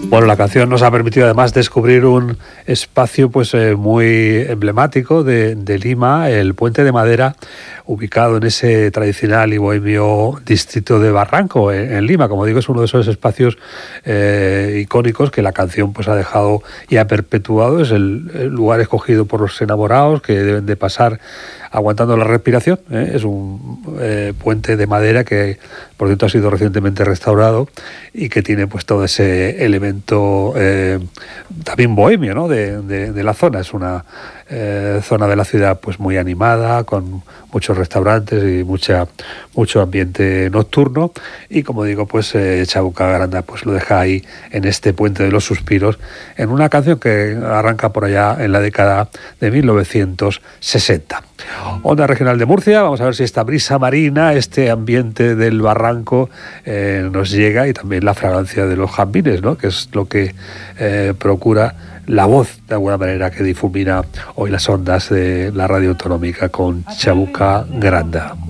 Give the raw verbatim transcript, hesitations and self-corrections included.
Bueno, la canción nos ha permitido además descubrir un espacio pues eh, muy emblemático de, de Lima, el Puente de Madera, ubicado en ese tradicional y bohemio distrito de Barranco, en, en Lima. Como digo, es uno de esos espacios eh, icónicos que la canción pues ha dejado y ha perpetuado. Es el, el lugar escogido por los enamorados que deben de pasar aguantando la respiración, ¿eh? Es un eh, puente de madera que, por cierto, ha sido recientemente restaurado y que tiene pues todo ese elemento eh, también bohemio, ¿no? de, de, de la zona. Es una eh, zona de la ciudad pues muy animada, con muchos restaurantes y mucha mucho ambiente nocturno, y como digo, pues eh, Chabuca Granda pues lo deja ahí en este Puente de los Suspiros, en una canción que arranca por allá en la década de mil novecientos sesenta. Onda Regional de Murcia, vamos a ver si esta brisa marina, este ambiente del barranco eh, nos llega, y también la fragancia de los jazmines, ¿no? Que es lo que eh, procura la voz, de alguna manera, que difumina hoy las ondas de la radio autonómica con Chabuca Granda.